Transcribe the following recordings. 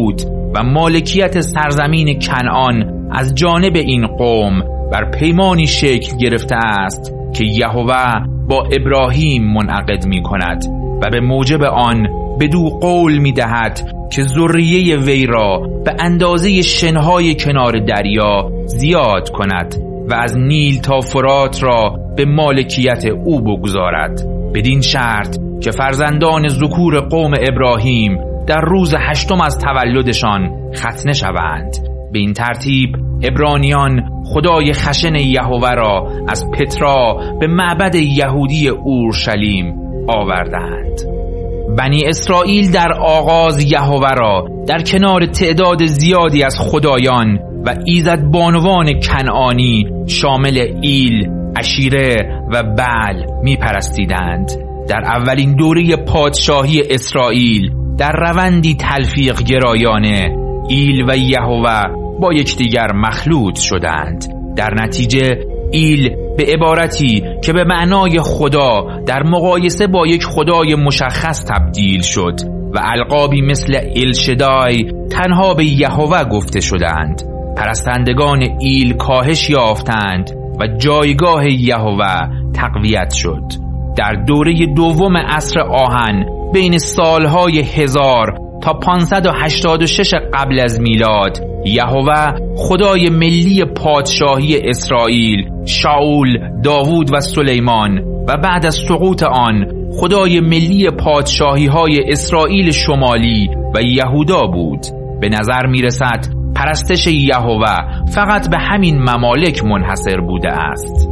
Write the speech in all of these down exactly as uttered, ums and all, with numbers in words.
بود و مالکیت سرزمین کنعان از جانب این قوم بر پیمانی شکل گرفته است که یهوه با ابراهیم منعقد می کند و به موجب آن بدو قول می دهد که ذریه وی را به اندازه شنهای کنار دریا زیاد کند و از نیل تا فرات را به مالکیت او بگذارد، بدین شرط که فرزندان ذکور قوم ابراهیم در روز هشتم از تولدشان ختنه شوند. به این ترتیب عبرانیان خدای خشن یهوه را از پترا به معبد یهودی اورشلیم آوردند. بنی اسرائیل در آغاز یهوه را در کنار تعداد زیادی از خدایان و ایزدبانوان کنعانی شامل ایل، عشیره و بعل می پرستیدند. در اولین دوره پادشاهی اسرائیل در روندی تلفیق گرایانه ایل و یهوه با یکدیگر مخلوط شدند. در نتیجه ایل به عبارتی که به معنای خدا در مقایسه با یک خدای مشخص تبدیل شد و القابی مثل الشدای تنها به یهوه گفته شدند. پرستندگان ایل کاهش یافتند و جایگاه یهوه تقویت شد. در دوره دوم عصر آهن بین سالهای هزار تا پانصد و هشتاد و شش قبل از میلاد یهوه خدای ملی پادشاهی اسرائیل، شاول، داوود و سلیمان و بعد از سقوط آن خدای ملی پادشاهی های اسرائیل شمالی و یهودا بود. به نظر می رسد پرستش یهوه فقط به همین ممالک منحصر بوده است.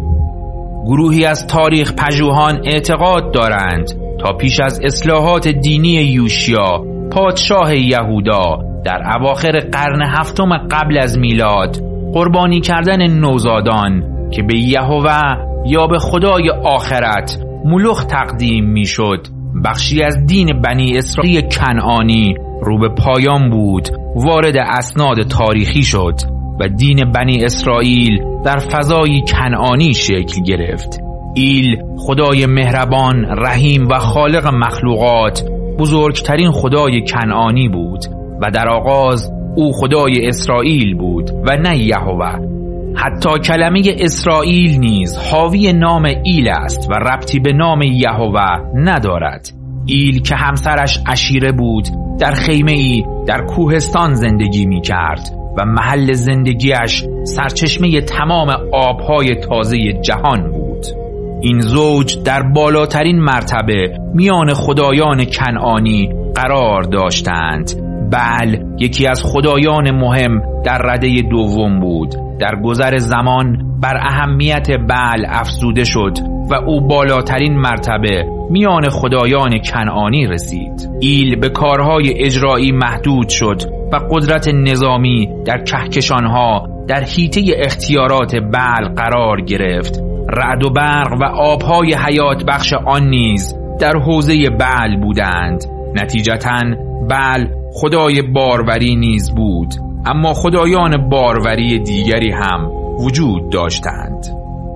گروهی از تاریخ پژوهان اعتقاد دارند تا پیش از اصلاحات دینی یوشیا پادشاه یهودا در اواخر قرن هفتم قبل از میلاد قربانی کردن نوزادان که به یهوه یا به خدای آخرت ملوخ تقدیم میشد بخشی از دین بنی اسرائیل کنعانی رو به پایان بود وارد اسناد تاریخی شد و دین بنی اسرائیل در فضای کنعانی شکل گرفت. ایل خدای مهربان، رحیم و خالق مخلوقات بزرگترین خدای کنعانی بود و در آغاز او خدای اسرائیل بود و نه یهوه. حتی کلمه اسرائیل نیز حاوی نام ایل است و ربطی به نام یهوه ندارد. ایل که همسرش عشیره بود در خیمه‌ای در کوهستان زندگی می کرد و محل زندگیش سرچشمه تمام آبهای تازه جهان بود. این زوج در بالاترین مرتبه میان خدایان کنعانی قرار داشتند. بعل یکی از خدایان مهم در رده دوم بود. در گذر زمان بر اهمیت بعل افزوده شد و او بالاترین مرتبه میان خدایان کنعانی رسید. ایل به کارهای اجرایی محدود شد و قدرت نظامی در کهکشانها در حیطه اختیارات بعل قرار گرفت. رعد و برق و آبهای حیات بخش آن نیز در حوزه بعل بودند. نتیجتاً بعل خدای باروری نیز بود، اما خدایان باروری دیگری هم وجود داشتند.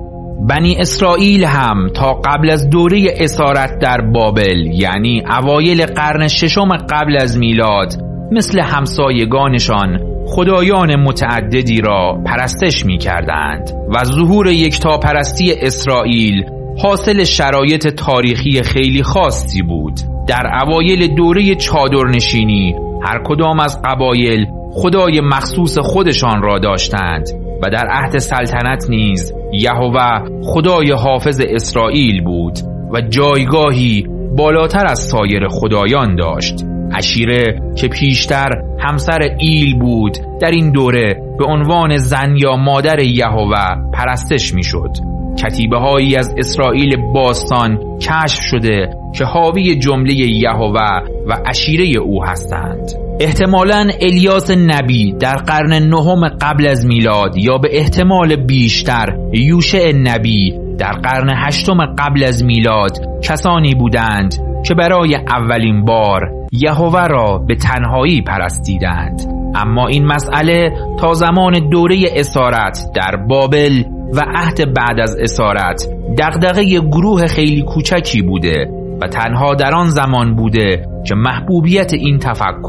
بنی اسرائیل هم تا قبل از دوره اسارت در بابل یعنی اوایل قرن ششم قبل از میلاد مثل همسایگانشان خدایان متعددی را پرستش می کردند و ظهور یکتاپرستی اسرائیل حاصل شرایط تاریخی خیلی خاصی بود. در اوایل دوره چادرنشینی هر کدام از قبایل خدای مخصوص خودشان را داشتند و در عهد سلطنت نیز یهوه خدای حافظ اسرائیل بود و جایگاهی بالاتر از سایر خدایان داشت. عشیره که پیشتر همسر ایل بود در این دوره به عنوان زن یا مادر یهوه پرستش می شد. کتیبه هایی از اسرائیل باستان کشف شده که حاوی جمله یهوه و عشیره او هستند. احتمالاً الیاس نبی در قرن نهم قبل از میلاد یا به احتمال بیشتر یوشع نبی در قرن هشتم قبل از میلاد کسانی بودند که برای اولین بار یهوه را به تنهایی پرستیدند. اما این مسئله تا زمان دوره اسارت در بابل و عهد بعد از اسارت دغدغه گروه خیلی کوچکی بوده و تنها در آن زمان بوده که محبوبیت این تفکر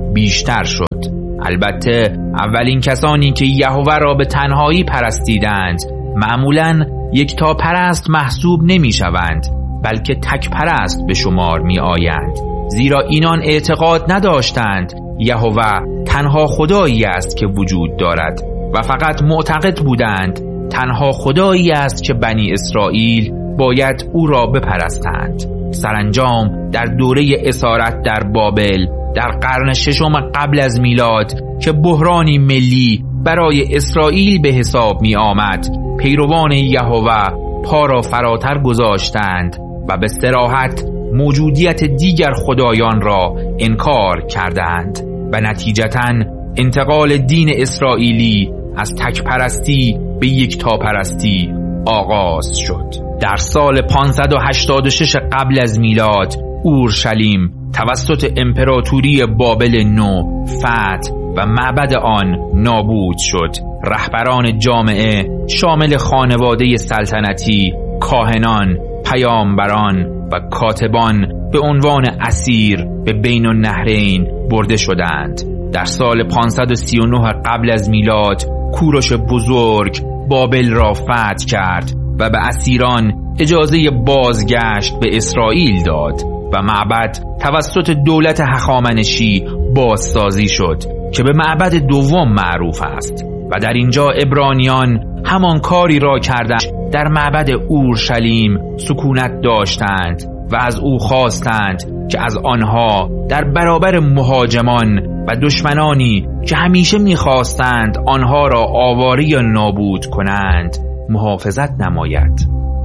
بیشتر شد. البته اولین کسانی که یهوه را به تنهایی پرستیدند معمولاً یکتا پرست محسوب نمی شوند، بلکه تک پرست به شمار می آیند، زیرا اینان اعتقاد نداشتند یهوه تنها خدایی است که وجود دارد و فقط معتقد بودند تنها خدایی است که بنی اسرائیل باید او را بپرستند. سرانجام در دوره اسارت در بابل در قرن ششم قبل از میلاد که بحرانی ملی برای اسرائیل به حساب می آمد، پیروان یهوه پا را فراتر گذاشتند و به صراحت موجودیت دیگر خدایان را انکار کردند و نتیجتاً انتقال دین اسرائیلی از تک پرستی به یکتا پرستی آغاز شد. در سال پانصد و هشتاد و شش قبل از میلاد اورشلیم توسط امپراتوری بابل نو فتح و معبد آن نابود شد. رهبران جامعه شامل خانواده سلطنتی، کاهنان، پیامبران و کاتبان به عنوان اسیر به بین النهرین برده شدند. در سال پانصد و سی و نه قبل از میلاد کوروش بزرگ بابل را فتح کرد و به اسیران اجازه بازگشت به اسرائیل داد و معبد توسط دولت هخامنشی بازسازی شد که به معبد دوم معروف است و در اینجا عبرانیان همان کاری را کردند در معبد اورشلیم سکونت داشتند و از او خواستند که از آنها در برابر مهاجمان و دشمنانی که همیشه می‌خواستند آنها را آواره یا نابود کنند محافظت نماید.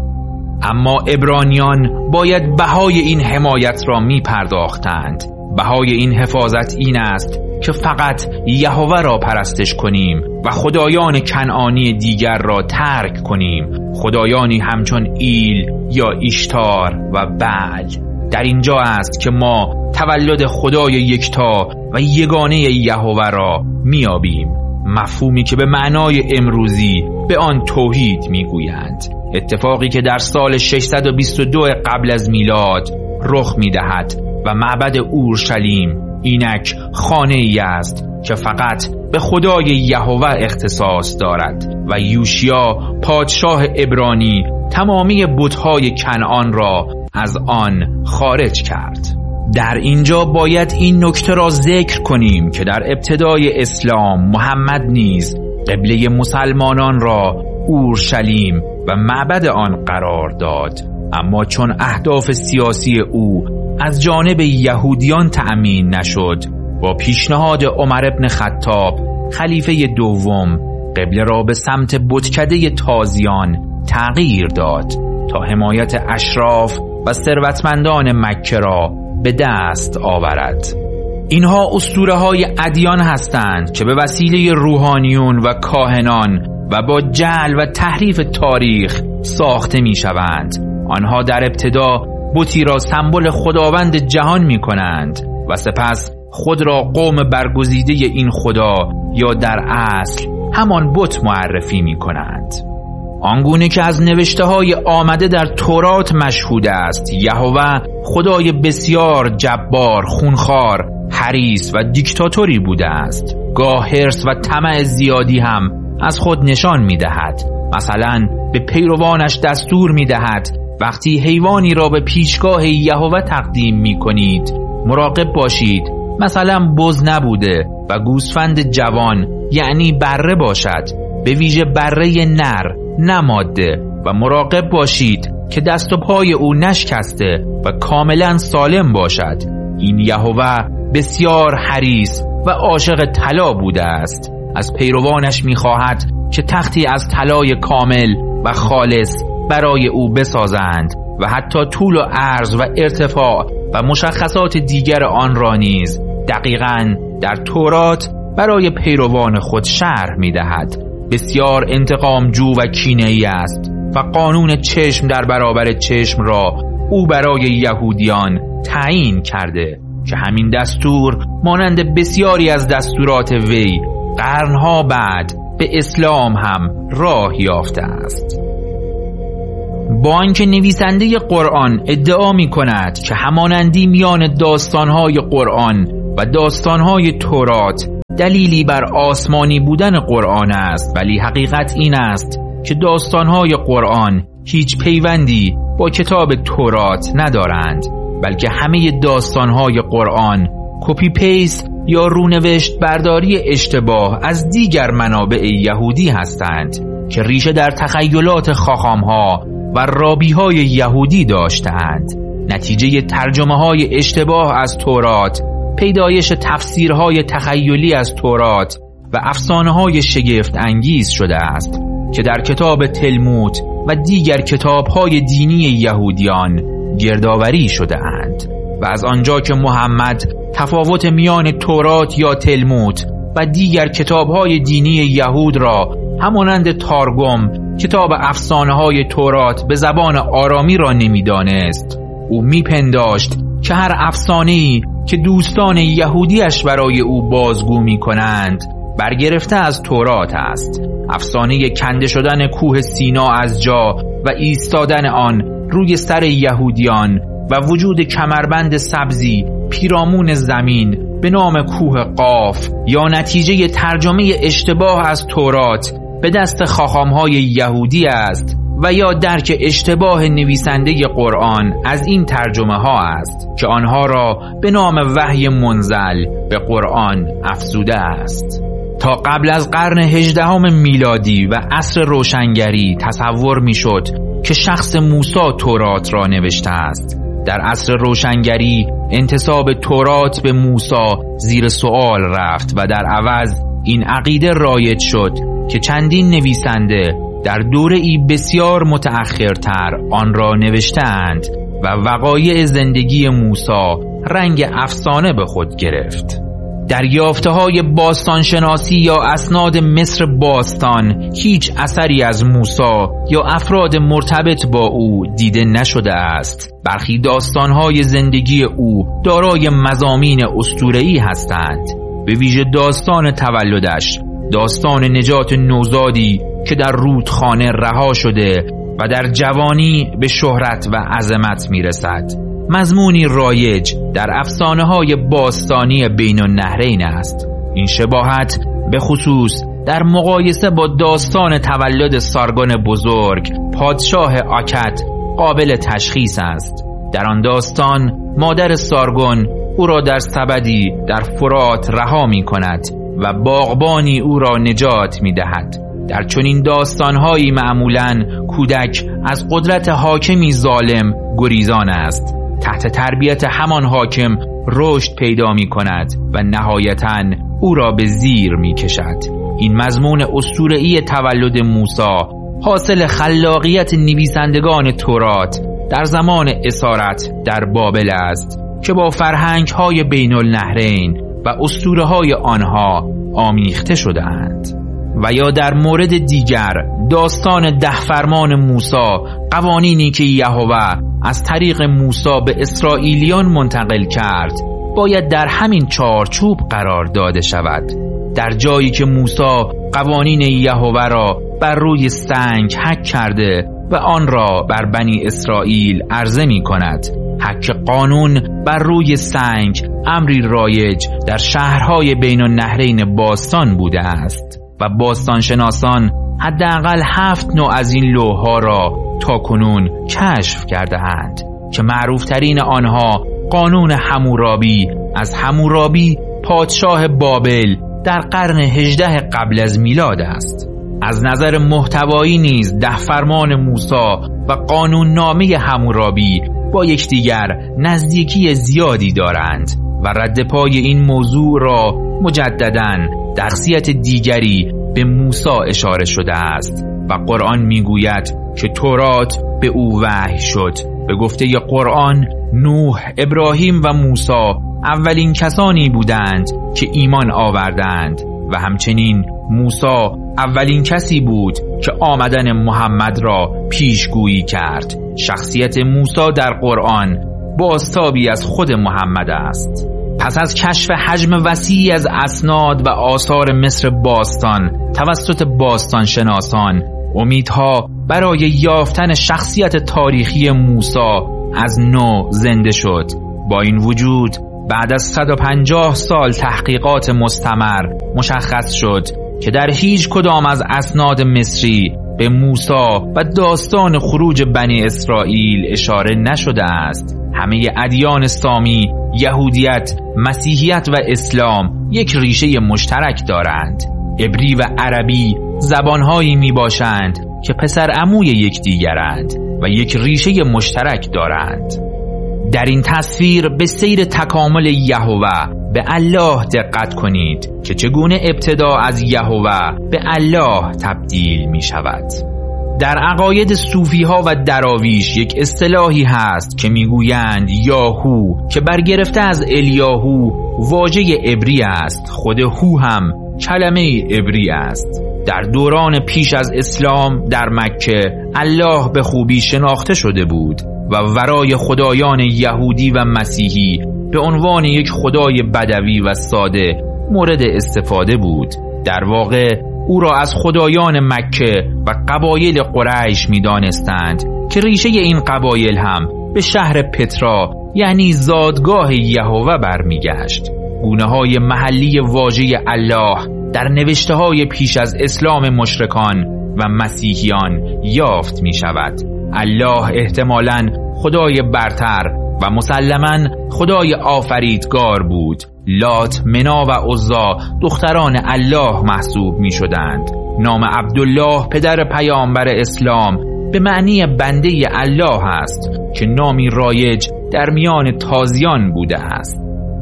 اما عبرانیان باید بهای این حمایت را می پرداختند. بهای این حفاظت این است که فقط یهوه را پرستش کنیم و خدایان کنعانی دیگر را ترک کنیم، خدایانی همچون ایل یا ایشتار و بعل. در اینجا است که ما تولد خدای یکتا و یگانه یهوه را میابیم، مفهومی که به معنای امروزی به آن توحید میگویند. اتفاقی که در سال ششصد و بیست و دو قبل از میلاد رخ میدهد و معبد اورشلیم اینک خانه ای است که فقط به خدای یهوه اختصاص دارد و یوشیا پادشاه عبرانی تمامی بت‌های کنعان را از آن خارج کرد. در اینجا باید این نکته را ذکر کنیم که در ابتدای اسلام محمد نیز قبله مسلمانان را اورشلیم و معبد آن قرار داد، اما چون اهداف سیاسی او از جانب یهودیان تأمین نشد، با پیشنهاد عمر بن خطاب خلیفه دوم قبله را به سمت بتکده تازیان تغییر داد تا حمایت اشراف و ثروتمندان مکه را به دست آورد. اینها اسطوره‌های ادیان هستند که به وسیله روحانیون و کاهنان و با جعل و تحریف تاریخ ساخته می شوند. آنها در ابتدا بتی را سمبل خداوند جهان می کنند و سپس خود را قوم برگزیده این خدا یا در اصل همان بت معرفی می کنند. آنگونه که از نوشته های آمده در تورات مشهود است، یهوه خدای بسیار جبار، خونخوار، حریص و دیکتاتوری بوده است. گاه حرص و طمع زیادی هم از خود نشان می دهد. مثلا به پیروانش دستور می دهد وقتی حیوانی را به پیشگاه یهوه تقدیم می کنید مراقب باشید مثلا بز نبوده و گوسفند جوان یعنی بره باشد، به ویژه بره نر نه ماده، و مراقب باشید که دست و پای او نشکسته و کاملا سالم باشد. این یهوه بسیار حریص و عاشق طلا بوده است. از پیروانش می‌خواهد که تختی از طلای کامل و خالص برای او بسازند و حتی طول و عرض و ارتفاع و مشخصات دیگر آن را نیز دقیقاً در تورات برای پیروان خود شرح می‌دهد. بسیار انتقام جو و کینه‌ای است و قانون چشم در برابر چشم را او برای یهودیان تعیین کرده که همین دستور مانند بسیاری از دستورات وی قرنها بعد به اسلام هم راه یافته است. با اینکه نویسنده قرآن ادعا می کند که همانندی میان داستانهای قرآن و داستانهای تورات دلیلی بر آسمانی بودن قرآن است، ولی حقیقت این است که داستانهای قرآن هیچ پیوندی با کتاب تورات ندارند، بلکه همه داستانهای قرآن کپی پیست یا رونوشت برداری اشتباه از دیگر منابع یهودی هستند که ریشه در تخیلات خاخامها و رابیهای یهودی داشتند. نتیجه ترجمه های اشتباه از تورات، پیدایش تفسیرهای تخیلی از تورات و افسانه های شگفت انگیز شده است که در کتاب تلمود و دیگر کتاب های دینی یهودیان گردآوری شده اند. و از آنجا که محمد تفاوت میان تورات یا تلمود و دیگر کتاب های دینی یهود را همانند تارگم کتاب افسانه های تورات به زبان آرامی را نمیدانست، او میپنداشت که هر افسانه‌ای که دوستان یهودیش برای او بازگو می کنند برگرفته از تورات است. افسانه کنده شدن کوه سینا از جا و ایستادن آن روی سر یهودیان و وجود کمربند سبزی پیرامون زمین به نام کوه قاف یا نتیجه ترجمه اشتباه از تورات به دست خاخامهای یهودی است و یا درک اشتباه نویسنده قرآن از این ترجمه ها است که آنها را به نام وحی منزل به قرآن افزوده است. تا قبل از قرن هجدهم میلادی و عصر روشنگری تصور می شد که شخص موسی تورات را نوشته است. در عصر روشنگری انتساب تورات به موسی زیر سوال رفت و در عوض این عقیده رایج شد که چندین نویسنده در دوره‌ای بسیار متأخرتر آن را نوشتند و وقایع زندگی موسی رنگ افسانه به خود گرفت. دریافته‌های باستانشناسی یا اسناد مصر باستان هیچ اثری از موسی یا افراد مرتبط با او دیده نشده است. برخی داستان‌های زندگی او دارای مضامین اسطوره‌ای هستند، به ویژه داستان تولدش، داستان نجات نوزادی که در رودخانه رها شده و در جوانی به شهرت و عظمت میرسد. مضمونی رایج در افسانه‌های باستانی بین النهرین است. این شباهت به خصوص در مقایسه با داستان تولد سارگون بزرگ، پادشاه آکد، قابل تشخیص است. در آن داستان مادر سارگون او را در سبدی در فرات رها می کند و باغبانی او را نجات می دهد. در چنین داستانهایی معمولاً کودک از قدرت حاکمی ظالم گریزان است. تحت تربیت همان حاکم رشد پیدا می کند و نهایتاً او را به زیر می کشد. این مضمون اسطوره‌ای تولد موسی حاصل خلاقیت نویسندگان تورات در زمان اسارت در بابل است که با فرهنگ‌های بین النهرین و اسطوره‌های آنها آمیخته شده‌اند. و یا در مورد دیگر داستان ده فرمان موسی، قوانینی که یهوه از طریق موسی به اسرائیلیان منتقل کرد باید در همین چارچوب قرار داده شود. در جایی که موسی قوانین یهوه را بر روی سنگ حک کرده و آن را بر بنی اسرائیل عرضه می کند، حک قانون بر روی سنگ امری رایج در شهرهای بین النهرین باستان بوده است و باستانشناسان حداقل هفت نوع از این لوح‌ها را تا کنون کشف کرده اند که معروفترین آنها قانون حمورابی از حمورابی پادشاه بابل در قرن هجدهم قبل از میلاد است. از نظر محتوایی نیز ده فرمان موسی و قانون نامه حمورابی با یکدیگر نزدیکی زیادی دارند و رد پای این موضوع را مجدداً در شخصیت دیگری به موسی اشاره شده است و قرآن میگوید که تورات به او وحی شد. به گفته قرآن نوح، ابراهیم و موسی اولین کسانی بودند که ایمان آوردند و همچنین موسی اولین کسی بود که آمدن محمد را پیشگویی کرد. شخصیت موسی در قرآن بازتابی از خود محمد است. پس از کشف حجم وسیعی از اسناد و آثار مصر باستان توسط باستان شناسان، امیدها برای یافتن شخصیت تاریخی موسی از نو زنده شد. با این وجود بعد از صد و پنجاه سال تحقیقات مستمر مشخص شد که در هیچ کدام از اسناد مصری به موسی و داستان خروج بنی اسرائیل اشاره نشده است. همه ادیان سامی، یهودیت، مسیحیت و اسلام یک ریشه مشترک دارند. عبری و عربی زبانهایی می باشند که پسر عموی یکدیگرند و یک ریشه مشترک دارند. در این تصویر به سیر تکامل یهوه به الله دقت کنید که چگونه ابتدا از یهوه به الله تبدیل می شود. در عقاید صوفی ها و دراویش یک اصطلاحی هست که میگویند یاهو که برگرفته از الیاهو واژه عبری است. خود هو هم کلمه عبری است. در دوران پیش از اسلام در مکه الله به خوبی شناخته شده بود و ورای خدایان یهودی و مسیحی به عنوان یک خدای بدوی و ساده مورد استفاده بود. در واقع او را از خدایان مکه و قبایل قریش می دانستند که ریشه این قبایل هم به شهر پترا یعنی زادگاه یهوه برمیگشت. گونه های محلی واژه الله در نوشته های پیش از اسلام مشرکان و مسیحیان یافت می شود. الله احتمالاً خدای برتر و مسلماً خدای آفریدگار بود. لات، منا و عزا دختران الله محسوب می شدند. نام عبدالله پدر پیامبر اسلام به معنی بنده الله است که نامی رایج در میان تازیان بوده است.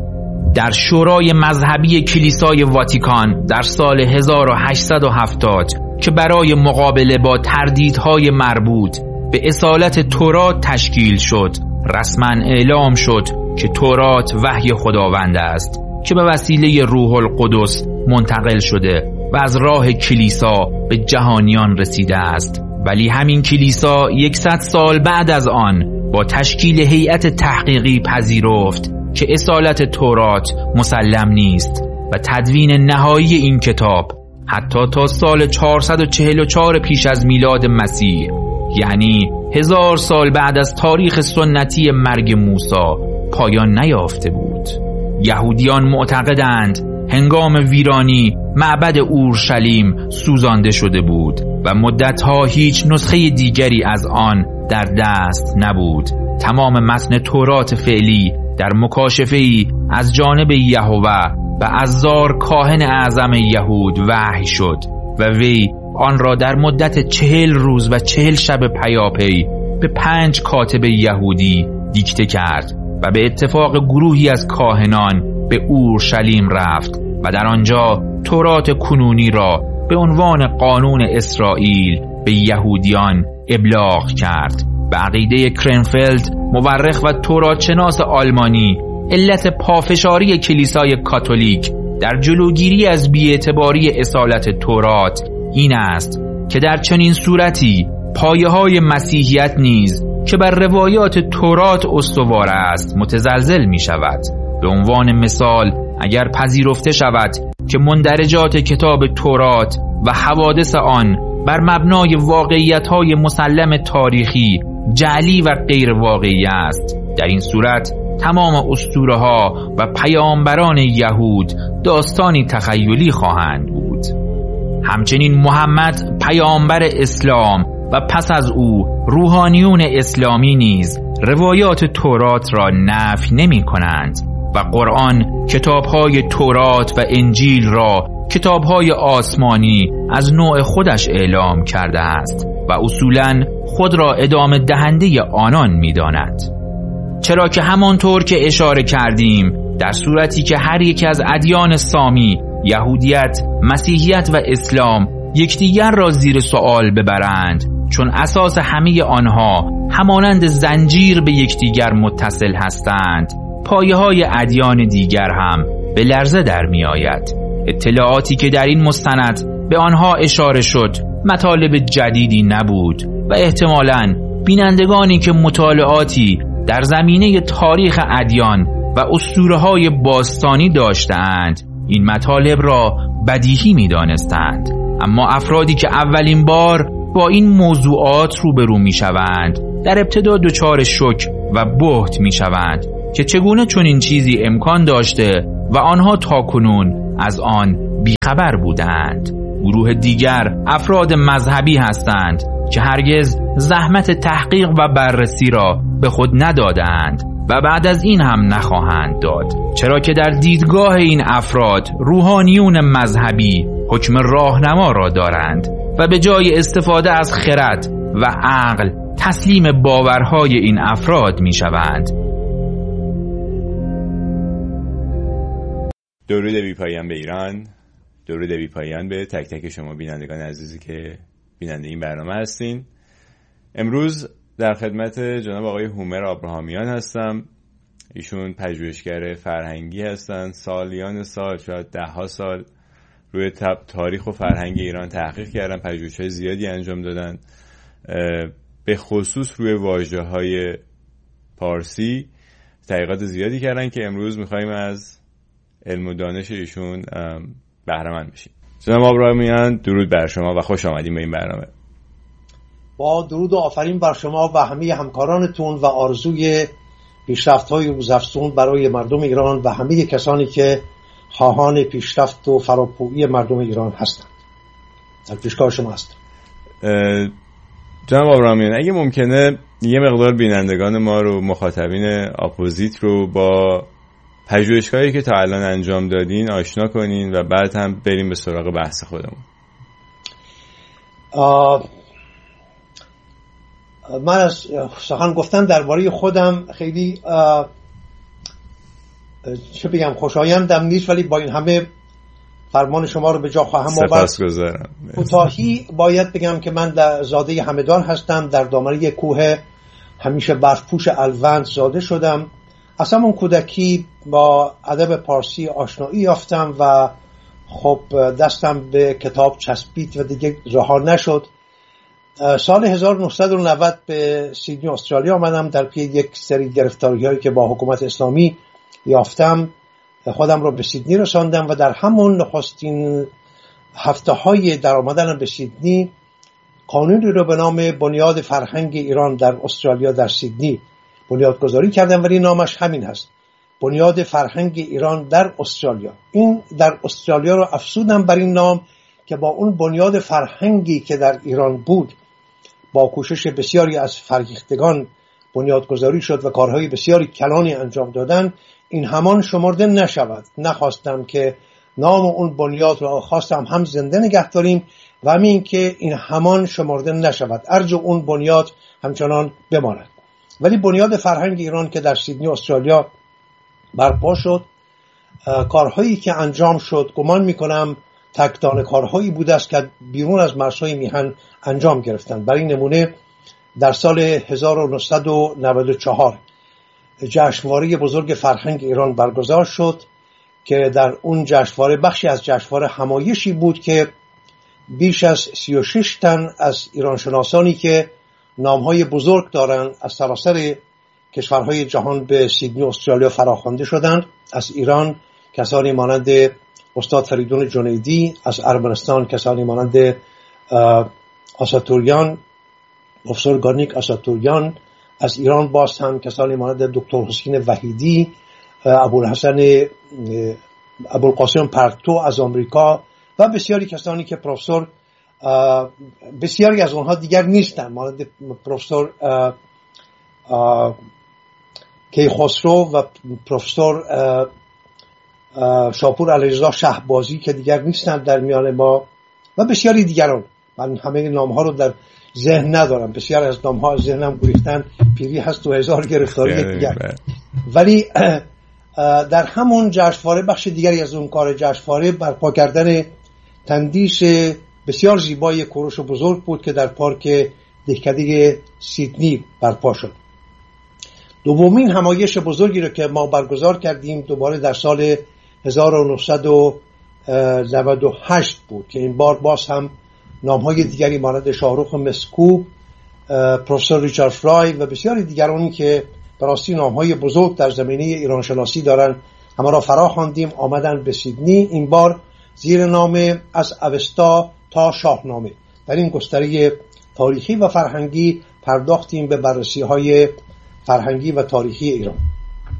در شورای مذهبی کلیسای واتیکان در سال هزار و هشتصد و هفتاد که برای مقابله با تردیدهای مربوط به اصالت تورات تشکیل شد، رسما اعلام شد که تورات وحی خداوند است که به وسیله روح القدس منتقل شده و از راه کلیسا به جهانیان رسیده است. ولی همین کلیسا یکصد سال بعد از آن با تشکیل هیئت تحقیقی پذیرفت که اصالت تورات مسلم نیست و تدوین نهایی این کتاب حتی تا سال چهارصد و چهل و چهار پیش از میلاد مسیح، یعنی هزار سال بعد از تاریخ سنتی مرگ موسی، پایان نیافته بود. یهودیان معتقدند هنگام ویرانی معبد اورشلیم سوزانده شده بود و مدتها هیچ نسخه دیگری از آن در دست نبود. تمام متن تورات فعلی در مکاشفه‌ای از جانب یهوه و عزار کاهن اعظم یهود وحی شد و وی آن را در مدت چهل روز و چهل شب پیاپی به پنج کاتب یهودی دیکته کرد و به اتفاق گروهی از کاهنان به اورشلیم رفت و در آنجا تورات کنونی را به عنوان قانون اسرائیل به یهودیان ابلاغ کرد. به عقیده کرنفلد، مورخ و تورات شناس آلمانی، علت پافشاری کلیسای کاتولیک در جلوگیری از بی‌اعتباری اصالت تورات این است که در چنین صورتی پایه‌های مسیحیت نیز که بر روایات تورات استوار است متزلزل می شود. به عنوان مثال اگر پذیرفته شود که مندرجات کتاب تورات و حوادث آن بر مبنای واقعیت‌های مسلم تاریخی جعلی و غیر واقعی است، در این صورت تمام اسطوره‌ها و پیامبران یهود داستانی تخیلی خواهند بود. همچنین محمد پیامبر اسلام و پس از او روحانیون اسلامی نیز روایات تورات را نفی نمی کنند و قرآن کتاب‌های تورات و انجیل را کتاب‌های آسمانی از نوع خودش اعلام کرده است و اصولاً خود را ادامه دهنده آنان می‌داند. چرا که همانطور که اشاره کردیم در صورتی که هر یک از ادیان سامی، یهودیت، مسیحیت و اسلام یکدیگر را زیر سوال ببرند، چون اساس همه آنها همانند زنجیر به یکدیگر متصل هستند، پایه‌های ادیان دیگر هم به لرزه در می آید. اطلاعاتی که در این مستند به آنها اشاره شد مطالب جدیدی نبود و احتمالاً بینندگانی که مطالعاتی در زمینه تاریخ ادیان و اسطوره‌های باستانی داشتند این مطالب را بدیهی می دانستند. اما افرادی که اولین بار با این موضوعات روبرو می شوند در ابتدا دچار شوک و بهت می شوند که چگونه چنین چیزی امکان داشته و آنها تاکنون از آن بیخبر بودند. گروه دیگر افراد مذهبی هستند که هرگز زحمت تحقیق و بررسی را به خود ندادند و بعد از این هم نخواهند داد، چرا که در دیدگاه این افراد روحانیون مذهبی حکم راهنما را دارند و به جای استفاده از خرد و عقل تسلیم باورهای این افراد می شوند. درود بی پایان به ایران، درود بی پایان به تک تک شما بینندگان عزیزی که بیننده این برنامه هستین. امروز در خدمت جناب آقای هومر آبراهامیان هستم. ایشون پژوهشگر فرهنگی هستند. سالیان سال، شاید ده ها سال روی تاریخ و فرهنگ ایران تحقیق کردن، پژوهش‌های زیادی انجام دادن، به خصوص روی واژه‌های پارسی تحقیقات زیادی کردن که امروز می‌خوایم از علم و دانش ایشون بهره مند بشیم. جناب آبراهامیان، درود بر شما و خوش آمدیم به این برنامه. با درود و آفرین بر شما و همه همکارانتون و آرزوی پیشرفت‌های روزافزون برای مردم ایران و همه کسانی که خواهان پیشرفت و فراپویی مردم ایران هستند. در پیشگاه شما هستم. جناب آبراهامیان، اگه ممکنه یه مقدار بینندگان ما رو، مخاطبین اپوزیت رو با پژوهش‌هایی که تا الان انجام دادین آشنا کنین و بعد هم بریم به سراغ بحث خودمون. آه من از سخن گفتن درباره خودم خیلی چه بگم خوشایندم نیست، ولی با این همه فرمان شما رو به جا خواهم آورد. سپاسگزارم. کوتاهی باید بگم که من در زاده همدان هستم، در دامنه کوه همیشه برفپوش الوند زاده شدم. اصلا اون کودکی با ادب پارسی آشنایی یافتم و خب دستم به کتاب چسبید و دیگه رها نشد. سال هزار و نهصد و نود به سیدنی استرالیا آمدم در پی یک سری گرفتاری‌هایی که با حکومت اسلامی یافتم. خودم رو به سیدنی رساندم و در همون نخستین هفته‌های در آمدنم به سیدنی قانونی رو به نام بنیاد فرهنگ ایران در استرالیا در سیدنی بنیادگذاری کردم، ولی نامش همین هست، بنیاد فرهنگ ایران در استرالیا. این در استرالیا رو افزودم بر این نام که با اون بنیاد فرهنگی که در ایران بود با کوشش بسیاری از فرهیختگان بنیادگذاری شد و کارهای بسیاری کلانی انجام دادن، این همان شمرده نشود. نخواستم که نام اون بنیاد رو خواستم هم زنده نگه داریم و همین که این همان شمرده نشود، ارج اون بنیاد همچنان بماند. ولی بنیاد فرهنگ ایران که در سیدنی استرالیا برپا شد، کارهایی که انجام شد گمان میکنم تکدان کارهایی بوده است که بیرون از مرزهای میهن انجام گرفتند. برای نمونه در سال هزار و نهصد و نود و چهار جشنواره بزرگ فرهنگ ایران برگزار شد که در اون جشنواره بخشی از جشنواره همایشی بود که بیش از سی و شش تن از ایران شناسانی که نامهای بزرگ دارند از سراسر کشورهای جهان به سیدنی استرالیا فراخوانده شدند. از ایران کسانی مانند استاد فریدون جنیدی، از ارمنستان کسانی مانند آساتوریان، پروفسور گارنیک آساتوریان، از ایران باز هم کسانی مانند دکتر حسین وحیدی، ابوالحسن ابوالقاسم پرتو از آمریکا و بسیاری کسانی که پروفسور بسیاری از اونها دیگر نیستن، مانند پروفسور کیخسرو و پروفسور شاپور علیرضا شهبازی که دیگر نیستند در میان ما و بسیاری دیگران. من همه نامها رو در ذهن ندارم، بسیار از نامها از ذهنم گریختن، پیری هست و هزار گرفتاری دیگر. ولی در همون جشنواره بخش دیگری از اون کار جشنواره برپا کردن تندیس بسیار زیبای کوروش بزرگ بود که در پارک دهکده سیدنی برپا شد. دومین همایش بزرگی رو که ما برگزار کردیم دوباره در سال هزار و نهصد و نود و هشت بود که این بار باز هم نامهای دیگری مانند شاهرخ مسکوب، پروفسور ریچارد فرای و بسیاری دیگرانی که براستی نامهای بزرگ در زمینه ایرانشناسی دارن همه را فرا خواندیم آمدن به سیدنی. این بار زیر نام از اوستا تا شاهنامه در این گستره تاریخی و فرهنگی پرداختیم به بررسی های فرهنگی و تاریخی ایران.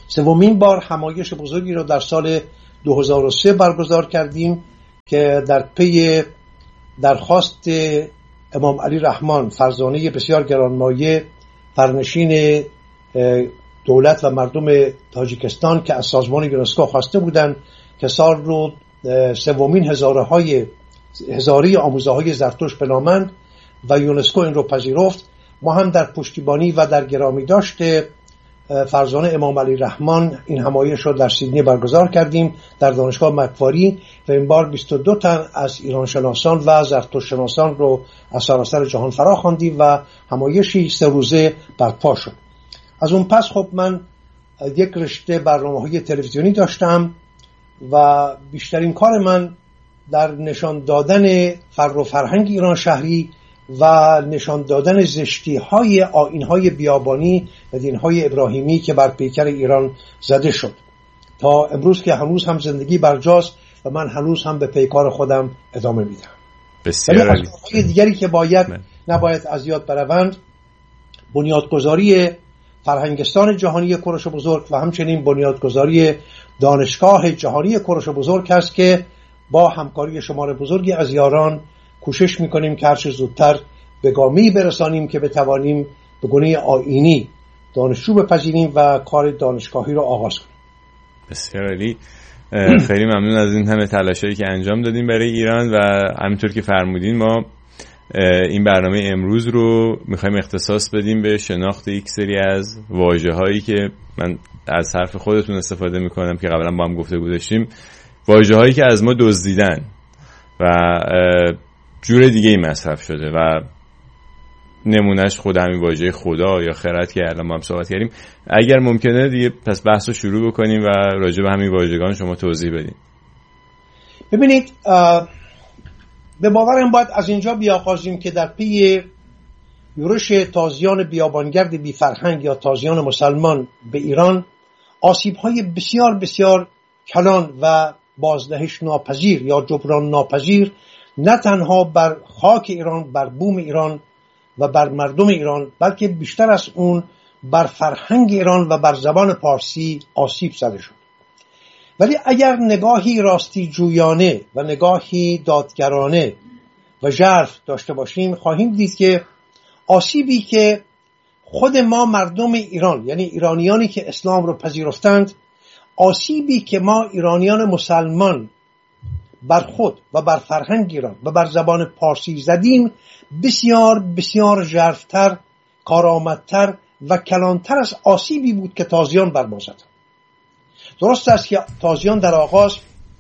سومین بار همایش بزرگی رو در سال دو هزار و سه برگزار کردیم که در پی درخواست امام علی رحمان، فرزانه بسیار گرانمایه، فرنشین دولت و مردم تاجیکستان، که از سازمان یونسکو خواسته بودند که سال رو سومین هزاره های هزاره آموزه های زرتشت بنامند و یونسکو این رو پذیرفت. ما هم در پشتیبانی و در گرامی داشته فرزانه امام علی رحمان این همایش رو در سیدنی برگزار کردیم در دانشگاه مکواری و این بار بیست و دو تن از ایران شناسان و زرتشت شناسان رو از سراسر جهان فرا خواندیم و همایشی سه روزه برپا شد. از اون پس خب من یک رشته برنامه‌های تلویزیونی داشتم و بیشترین کار من در نشان دادن فر و فرهنگ ایران شهری و نشان دادن زشتی‌های آیین‌های بیابانی و دین‌های ابراهیمی که بر پیکر ایران زده شد تا امروز که هنوز هم زندگی برجاست و من هنوز هم به پیکار خودم ادامه میدم. بسیار عالی. دیگری که باید من. نباید از یاد بروند بنیادگذاری فرهنگستان جهانی کوروش بزرگ و همچنین بنیادگذاری دانشگاه جهانی کوروش بزرگ است که با همکاری شمار بزرگی از یاران کوشش میکنیم که هرچه زودتر به گامی برسانیم که بتوانیم به گونه آیینی دانشجو بپذیریم و کار دانشگاهی رو آغاز کنیم. بسیار عالی. خیلی ممنون از این همه تلاشایی که انجام دادیم برای ایران و همینطور که فرمودین ما این برنامه امروز رو میخوایم اختصاص بدیم به شناخت یک سری از واژه‌هایی که من از حرف خودتون استفاده میکنم که قبلا با هم گفتگو داشتیم، واژه‌هایی که از ما دزدیدن و جور دیگه ای مصرف شده و نمونهش خود همین واژه خدا یا خرد که الان ما هم صحبت کردیم. اگر ممکنه دیگه پس بحث رو شروع بکنیم و راجع به همین واژگان شما توضیح بدین. ببینید به باورم باید از اینجا بیاغازیم که در پی یورش تازیان بیابانگرد بی فرهنگ یا تازیان مسلمان به ایران آسیب‌های بسیار بسیار کلان و بازدهش ناپذیر یا جبران ناپذیر نه تنها بر خاک ایران، بر بوم ایران و بر مردم ایران، بلکه بیشتر از اون بر فرهنگ ایران و بر زبان پارسی آسیب زده شد. ولی اگر نگاهی راستی جویانه و نگاهی دادگرانه و ژرف داشته باشیم خواهیم دید که آسیبی که خود ما مردم ایران، یعنی ایرانیانی که اسلام رو پذیرفتند، آسیبی که ما ایرانیان مسلمان بر خود و بر فرهنگ ایران و بر زبان پارسی زدیم بسیار بسیار ژرف‌تر، کارآمدتر و کلانتر از آسیبی بود که تازیان بر ما زدند. درست است که تازیان در آغاز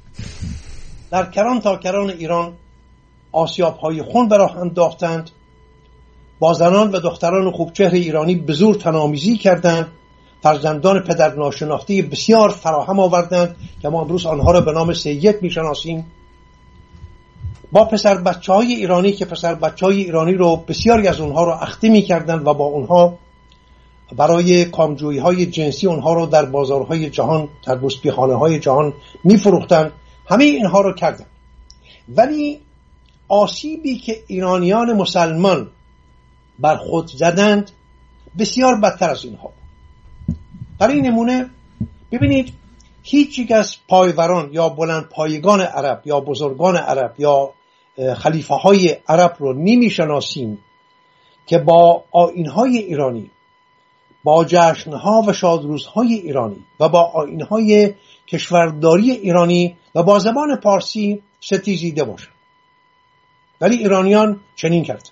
در کران تا کران ایران آسیاب‌های خون به راه انداختند، با زنان و دختران خوبچهر ایرانی به زور تنامیزی کردند، فرزندان پدر ناشناخته بسیار فراهم آوردند که ما امروز آنها را به نام سید میشناسیم، با پسر بچه‌های ایرانی که پسر بچه‌های ایرانی رو بسیاری از اونها رو اخته می‌کردند و با اونها برای کامجویی‌های جنسی اونها رو در بازارهای جهان، در بوسبیخانه‌های جهان می‌فروختند. همه اینها رو کردند. ولی آسیبی که ایرانیان مسلمان بر خود زدند بسیار بدتر از اینها. برای نمونه ببینید هیچ یک از پایوران یا بلند پایگان عرب یا بزرگان عرب یا خلیفه های عرب رو نمی‌شناسیم که با آیین‌های ایرانی، با جشن‌ها و شادروزهای ایرانی و با آیین‌های کشورداری ایرانی و با زبان پارسی ستیزیده باشند. ولی ایرانیان چنین کردند.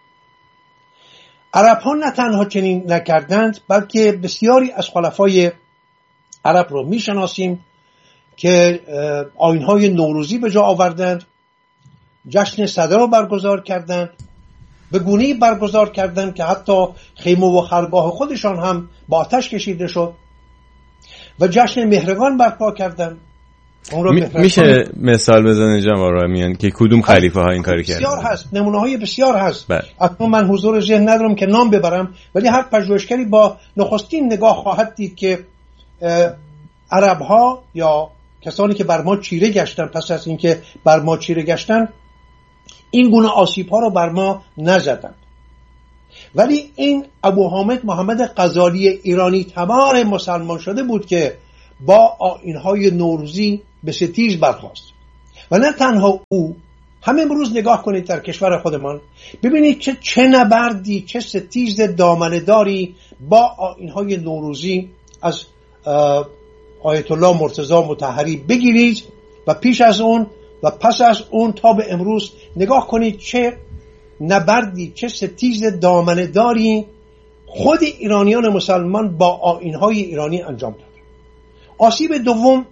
عرب ها نه تنها چنین نکردند بلکه بسیاری از خلفای عرب رو میشناسیم که آیین‌های نوروزی به جا آوردند، جشن صدر رو برگزار کردند، به گونه‌ای برگزار کردند که حتی خیمه و خرگاه خودشان هم با آتش کشیده شد و جشن مهرگان برپا کردند. می میشه مثال بزنید جناب آرامیان که کدوم خلیفه ها این کاری کردن؟ بسیار هست، نمونه های بسیار هست. اکنون من حضور ذهن ندارم که نام ببرم، ولی هر پژوهشگری با نخستین نگاه خواهد دید که عرب ها یا کسانی که بر ما چیره گشتن پس از اینکه بر ما چیره گشتن این گونه آسیب ها رو بر ما نزدند. ولی این ابو حامد محمد غزالی ایرانی تبار مسلمان شده بود که با آیین‌های نوروزی به ستیز برخاست. و نه تنها او، همه امروز نگاه کنید در کشور خودمان، ببینید که چه نبردی، چه ستیز دامنه‌داری با آیین‌های نوروزی از آیت الله مرتضی مطهری بگیرید و پیش از اون و پس از اون تا به امروز نگاه کنید چه نبردی، چه ستیز دامنه‌داری خود ایرانیان مسلمان با آیین‌های ایرانی انجام داد. آسیب دوم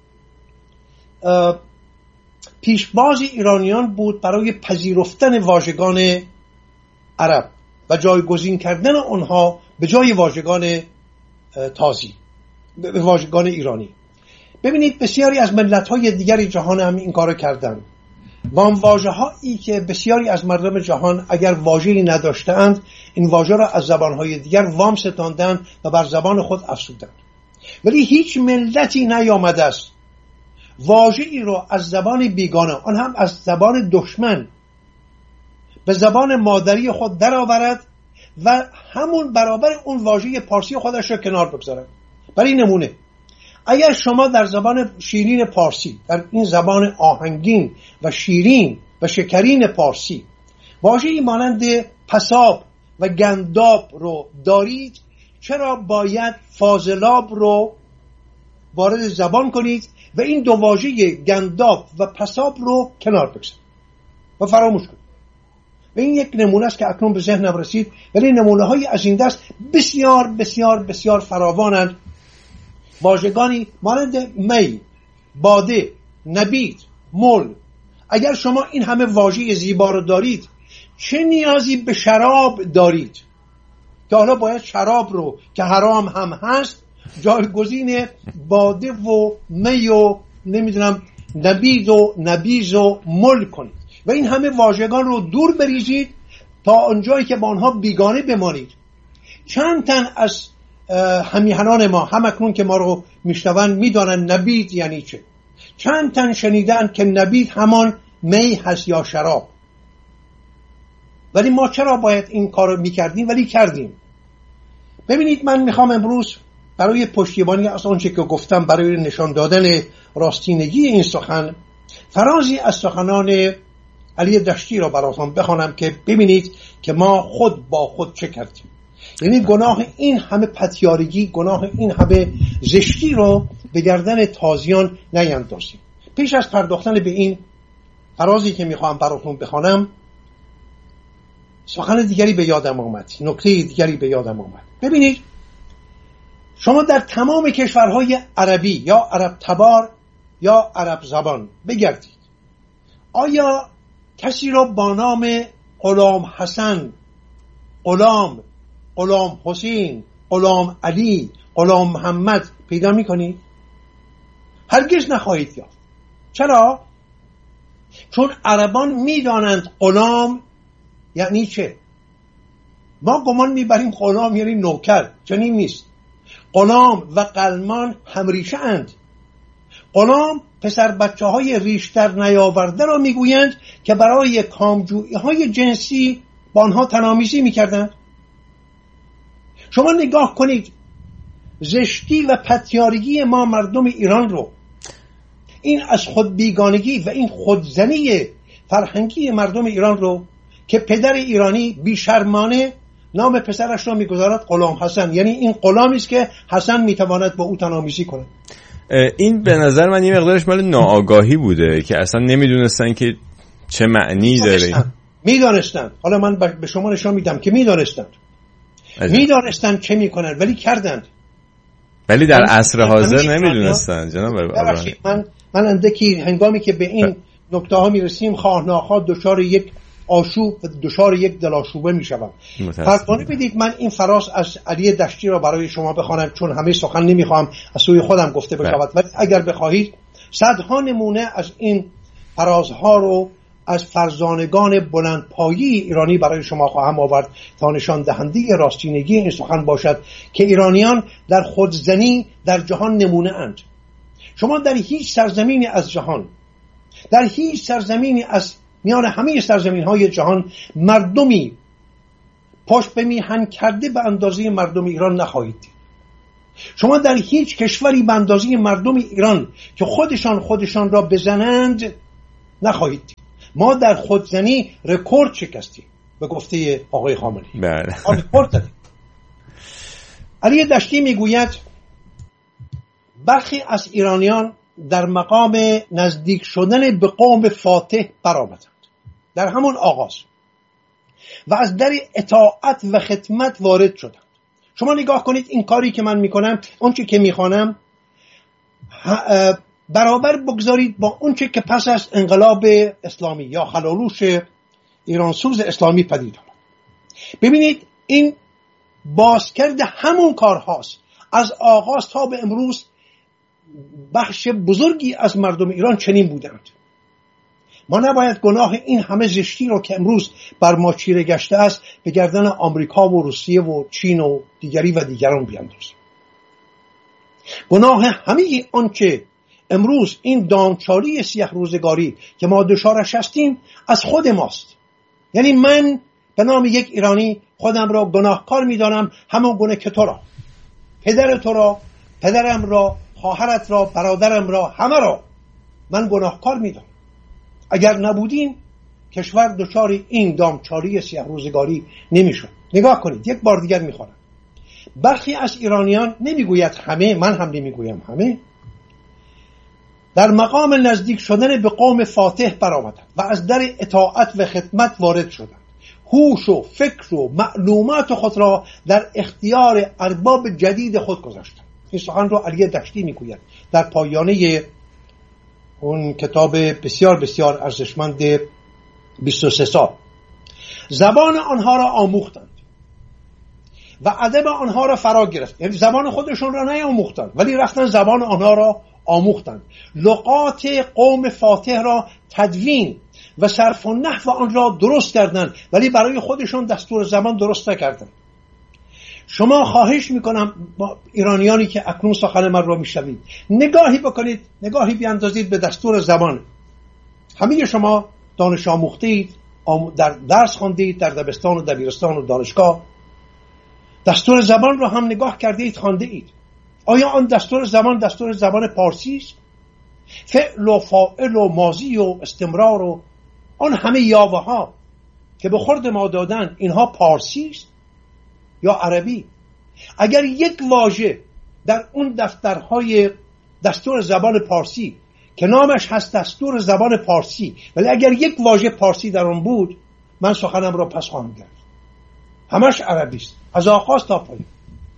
پیشباز ایرانیان بود برای پذیرفتن واژگان عرب و جایگزین کردن آنها به جای واژگان تازی، به واژگان ایرانی. ببینید بسیاری از ملت‌های دیگری جهان هم این کارو کردند. وام واژه‌هایی که بسیاری از مردم جهان اگر واژه‌ای نداشتند، این واژه را از زبان‌های دیگر وام ستاندند و بر زبان خود افزودند. ولی هیچ ملتی نیامده است واژه‌ای را از زبان بیگانه، آن هم از زبان دشمن، به زبان مادری خود درآورد و همون برابر اون واژه پارسی خودش را کنار بگذارد. برای نمونه اگر شما در زبان شیرین پارسی، در این زبان آهنگین و شیرین و شکرین پارسی، واژه‌ای مانند پساب و گنداب رو دارید، چرا باید فاضلاب رو وارد زبان کنید و این دو واژه گنداب و پساب رو کنار بگذارید و فراموش کنید؟ و این یک نمونه است که اکنون به ذهنم رسید، ولی نمونه های از این دست بسیار بسیار بسیار فراوانند. واژگانی مانند می، باده، نبید، مل. اگر شما این همه واژه زیبا رو دارید، چه نیازی به شراب دارید که حالا باید شراب رو که حرام هم هست جایگزین باده و می و نمیدونم نبید و نبیز و مل کنید و این همه واژگان رو دور بریزید تا آنجایی که با آنها بیگانه بمانید. چند تن از همیهنان ما هم اکنون که ما رو میشنون میدانن نبید یعنی چه. چند تن شنیدن که نبید همان می هست یا شراب. ولی ما چرا باید این کار رو میکردیم؟ ولی کردیم. ببینید من میخوام امروز برای پشتیبانی از آنچه که گفتم، برای نشان دادن راستینگی این سخن، فرازی از سخنان علی دشتی را براتون بخوانم که ببینید که ما خود با خود چه کردیم. یعنی گناه این همه پتیارگی، گناه این همه زشتی رو به گردن تازیان نیندازیم. پیش از پرداختن به این فرازی که میخوام براتون بخوانم، سخن دیگری به یادم آمد، نکته دیگری به یادم آمد. ببینید شما در تمام کشورهای عربی یا عرب تبار یا عرب زبان بگردید، آیا کسی را با نام غلام حسن، غلام غلام حسین، غلام علی، غلام محمد پیدا میکنید؟ هرگز نخواهید یافت. چرا؟ چون عربان میدانند غلام یعنی چه. ما گمان میبریم غلام یعنی نوکر، چنین نیست. غلام و غلمان همریشه اند. غلام پسر بچه های ریشتر نیاورده را میگویند که برای کامجویی های جنسی با آنها تنامیزی میکردند. شما نگاه کنید زشتی و پتیارگی ما مردم ایران رو، این از خود بیگانگی و این خودزنی فرهنگی مردم ایران رو که پدر ایرانی بیشرمانه نام پسرش را میگذارد غلام حسن، یعنی این غلامی است که حسن میتواند با او تنامیزی کند. این به نظر من یه مقدارش مال ناآگاهی بوده که اصلا نمیدونستن که چه معنی داره. میدانستن. حالا من به شما نشان میدم که میدانستن میدانستن چه میکنن ولی کردند. ولی در عصر حاضر نمیدونستن جناب آقای. من من اندکی هنگامی که به این نکته ها میرسیم خواه ناخواه دچار یک آشوب و دچار یک دلاشوبه میشوم. فرض بدید من این فراز از علی دشتی را برای شما بخوانم، چون همه سخن نمیخوام از سوی خودم گفته بشود، ولی اگر بخواهید صدها نمونه از این فرازها رو از فرزانگان بلندپایی ایرانی برای شما خواهم آورد تا نشان دهنده راستینگی این سخن باشد که ایرانیان در خودزنی در جهان نمونه اند. شما در هیچ سرزمینی از جهان، در هیچ سرزمینی از میان همه سرزمین های جهان مردمی پشت به میهن کرده به اندازه مردم ایران نخواهید دید. شما در هیچ کشوری به اندازه مردم ایران که خودشان خودشان را بزنند نخواهید دید. ما در خودزنی رکورد شکستیم به گفته آقای خامنه‌ای. بله. رکورد دادیم. علی دشتی میگوید برخی از ایرانیان در مقام نزدیک شدن به قوم فاتح برآمدند در همون آغاز و از در اطاعت و خدمت وارد شدند. شما نگاه کنید این کاری که من میکنم، اون چی که میخوانم برابر بگذارید با اون چی که پس از انقلاب اسلامی یا خلالوش ایرانسوز اسلامی پدید آمد. ببینید این بازکرد همون کار هاست. از آغاز تا به امروز بخش بزرگی از مردم ایران چنین بودند. ما نباید گناه این همه زشتی رو که امروز بر ما چیره گشته است به گردن آمریکا و روسیه و چین و دیگری و دیگران بیاندازیم. گناه همه آنچه امروز این دامچاری سیاه روزگاری که ما دچارش هستیم از خود ماست. یعنی من به نام یک ایرانی خودم را گناهکار می‌دانم، همون گونه که تو را، پدر تو را، پدرم را، خواهرت را، برادرم را، همه را من گناهکار می‌دانم. اگر نبودیم کشور دچار این دامچاری سیاه روزگاری نمی‌شد. نگاه کنید، یک بار دیگر می‌خوانم. برخی از ایرانیان، نمیگوید همه، من هم نمیگویم همه، در مقام نزدیک شدن به قوم فاتح برآمدند و از در اطاعت و خدمت وارد شدند. هوش و فکر و معلومات خود را در اختیار ارباب جدید خود گذاشتند. این سخن را علی دشتی میگوید در پایانه اون کتاب بسیار بسیار ارزشمند بیست و سه سال. زبان آنها را آموختند و ادب آنها را فرا گرفت. یعنی زبان خودشون را نیاموختند ولی رفتن زبان آنها را آموختند. لغات قوم فاتح را تدوین و صرف و نحو آن را درست کردند ولی برای خودشون دستور زبان درست نکردند. شما خواهش میکنم با ایرانیانی که اکنون سخن من را میشنوید نگاهی بکنید، نگاهی بیاندازید به دستور زبان. همه شما دانش آموخته اید، در درس خوانده اید، در دبستان و دبیرستان و دانشگاه دستور زبان را هم نگاه کرده اید، خوانده اید. آیا آن دستور زبان دستور زبان پارسی است؟ فعل و فاعل و ماضی و استمرار و آن همه یاوه ها که به خورد ما دادن اینها پارسی است یا عربی؟ اگر یک واژه در اون دفترهای دستور زبان پارسی که نامش هست دستور زبان پارسی ولی اگر یک واژه پارسی در اون بود من سخنم را پس خواهم کرد. همش عربی است از آغاز تا پایان.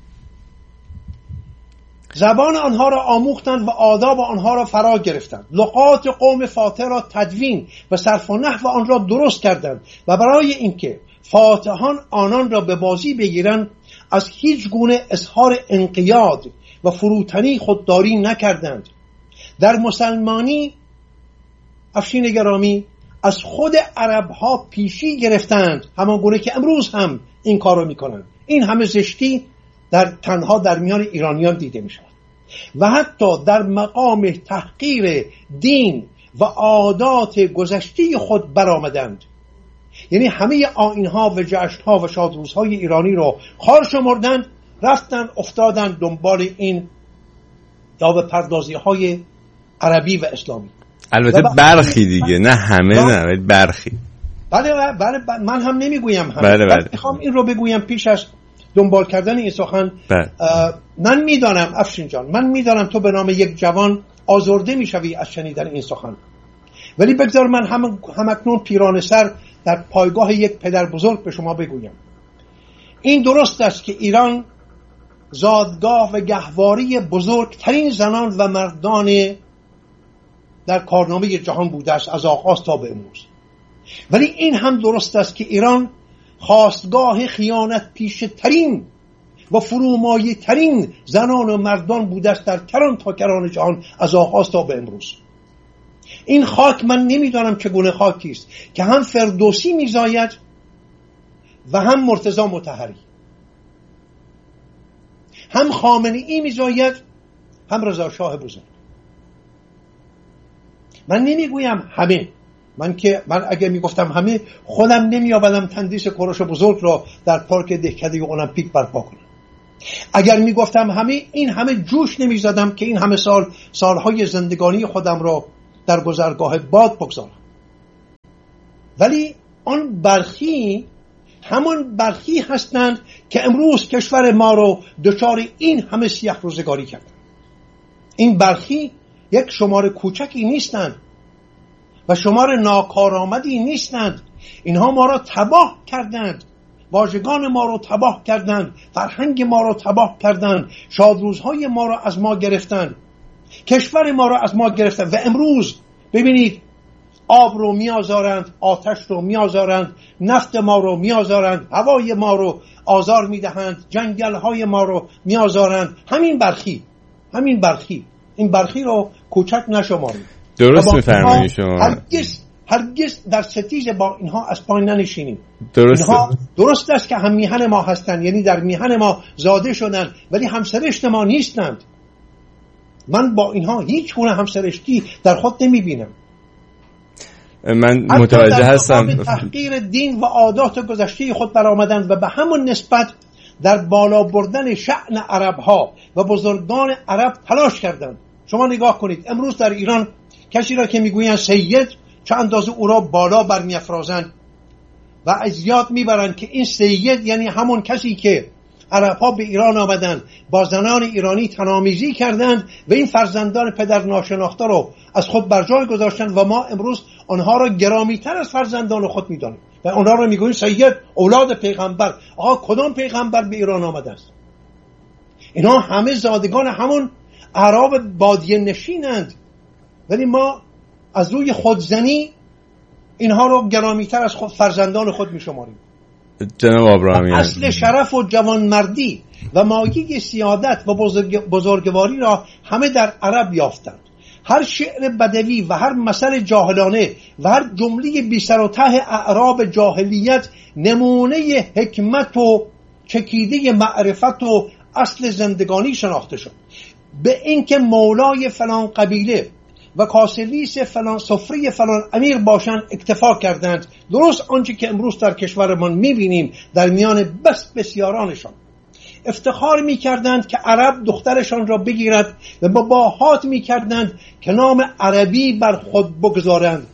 زبان آنها را آموختند و آداب آنها را فرا گرفتند. لغات قوم فاتح را تدوین و صرف و نحو آن را درست کردند و برای اینکه فاتحان آنان را به بازی بگیرند از هیچ گونه اظهار انقیاد و فروتنی خودداری نکردند. در مسلمانی افشین گرامی از خود عرب ها پیشی گرفتند، همان گونه که امروز هم این کار رو میکنند. این همه زشتی در تنها در میان ایرانیان دیده می شود و حتی در مقام تحقیر دین و عادات گذشته خود برآمدند. یعنی همه آیین‌ها و جشن‌ها و شادروزهای ایرانی رو خار شمردند، رفتن افتادن دنبال این داو پردازی‌های عربی و اسلامی. البته برخی دیگه، نه همه، نه ولی برخی. بله بله بله من هم نمیگویم همه. بله بله. میخوام این رو بگویم پیش از دنبال کردن این سخن. من میدانم افشین جان، من میدانم تو به نام یک جوان آزرده میشوی از شنیدن این سخن، ولی بگذار من هم همکنون پیرانه سر در پایگاه یک پدر بزرگ به شما بگویم. این درست است که ایران زادگاه و گهواری بزرگترین زنان و مردان در کارنامه جهان بوده است از آغاز تا به امروز، ولی این هم درست است که ایران خواستگاه خیانت پیشترین و فرومایه ترین زنان و مردان بوده است در کران تا کران جهان از آغاز تا به امروز. این خاک من نمیدانم چگونه خاکی است که هم فردوسی میزاید و هم مرتضی مطهری، هم خامنه‌ای میزاید هم رضا شاه بزرگ. من نمیگویم همه، من که من اگه میگفتم همه، خودم نمیآمدم تندیس کوروش بزرگ را در پارک دهکده المپیک برپا کنم. اگر میگفتم همه، این همه جوش نمیزدم که این همه سال سالهای زندگانی خودم را در گذرگاه باد بگذارم. ولی آن برخی همان برخی هستند که امروز کشور ما رو دچار این همه سیاه روزگاری کردند. این برخی یک شمار کوچکی نیستند و شمار ناکارآمدی نیستند. اینها ما را تباه کردند، واژگان ما رو تباه کردند، فرهنگ ما رو تباه کردند، شادروزهای ما رو از ما گرفتند، کشور ما رو از ما گرفتند. و امروز ببینید آب رو میآزارند، آتش رو میآزارند، نفت ما رو میآزارند، هوای ما رو آزار میدهند، جنگل های ما رو میآزارند. همین برخی همین برخی این برخی رو کوچک نشمارید. درست میفرمایید شما. هرگز هرگز در ستیز با اینها از پایین ننشینیم. درست اینها درست است که هم میهن ما هستند، یعنی در میهن ما زاده شدند، ولی همسرشت ما نیستند. من با اینها هیچ گونه همسرشتی در خود نمیبینم. من متوجه هستم. تحقیر دین و عادات گذشته خود برآمدند و به همون نسبت در بالا بردن شأن عرب ها و بزرگان عرب تلاش کردند. شما نگاه کنید امروز در ایران کسی را که میگویند سید، چه اندازه او را بالا برمیافرازند و از یاد میبرند که این سید یعنی همون کسی که عرب ها به ایران آمدند، با زنان ایرانی تنامیزی کردند و این فرزندان پدر ناشناخته رو از خود بر جای گذاشتند و ما امروز آنها را گرامی‌تر از فرزندان خود می‌دانیم و آنها را می‌گوییم سید، اولاد پیغمبر. آقا کدام پیغمبر به ایران آمده است؟ اینها همه زادگان همون اعراب بادیه نشینند، ولی ما از روی خودزنی اینها رو گرامی‌تر از خود فرزندان خود می‌شماریم. جناب ابراهیمیان، اصل شرف و جوانمردی و مایه سیادت و بزرگ بزرگواری را همه در عرب یافتند. هر شعر بدوی و هر مثل جاهلانه و هر جمله بی سر و ته اعراب جاهلیت نمونه حکمت و چکیده معرفت و اصل زندگانی شناخته شد. به اینکه مولای فلان قبیله و کاسلیس فلان سفری فلان امیر باشند اکتفا کردند. درست آنچه که امروز در کشورمان میبینیم در میان بس بسیارانشان افتخار میکردند که عرب دخترشان را بگیرد و با باهات میکردند که نام عربی بر خود بگذارند.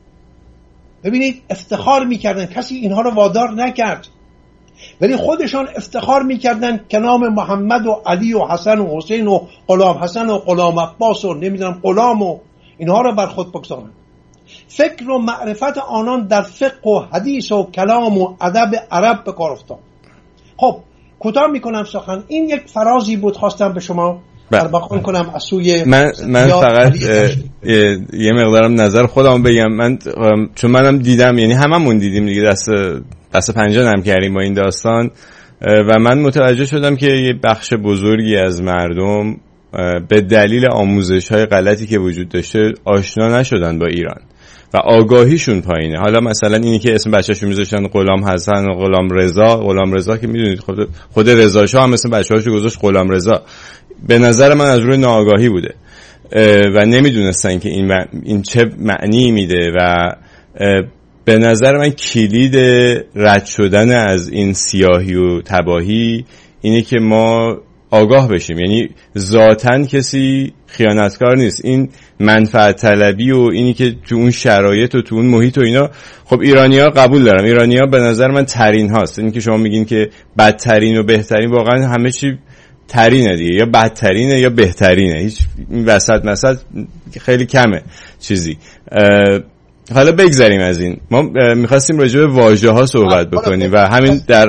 ببینید افتخار میکردند، کسی اینها را وادار نکرد، ولی خودشان افتخار میکردند که نام محمد و علی و حسن و حسین و غلام حسن و غلام عباس و نمیدونم غلام و اینها را بر خود بگذارند. فکر و معرفت آنان در فقه و حدیث و کلام و ادب عرب به کار افتاد. خب کوتاه میکنم سخن، این یک فرازی بود خواستم به شما ارباخان کنم از سوی من من فقط یه مقدارم نظر خودم بگم. من چون منم دیدم، یعنی هممون دیدیم دیگه، دست دست پنجه نرم کردیم با این داستان و من متوجه شدم که یه بخش بزرگی از مردم به دلیل آموزش‌های غلطی که وجود داشته آشنا نشدن با ایران و آگاهیشون پایینه. حالا مثلا اینی که اسم بچه‌شو میذاشتن غلام حسن و غلام رضا، غلام رضا که میدونید خود خود رضا شاه هم اسم بچه‌هاشو گذاشت غلام رضا. به نظر من از روی ناآگاهی بوده و نمیدونستن که این این چه معنی میده و به نظر من کلید رد شدن از این سیاهی و تباهی اینه که ما آگاه بشیم. یعنی ذاتاً کسی خیانتکار نیست، این منفعت طلبی و اینی که تو اون شرایط و تو اون محیط و اینا. خب ایرانی‌ها قبول دارم، ایرانی‌ها به نظر من ترین هاست. اینی که شما میگین که بدترین و بهترین، واقعا همه چی ترینه دیگه، یا بدترینه یا بهترینه، هیچ این وسط مسط خیلی کمه چیزی. حالا بگذاریم از این، ما میخواستیم راجع به واژه‌ها صحبت بکنیم و همین در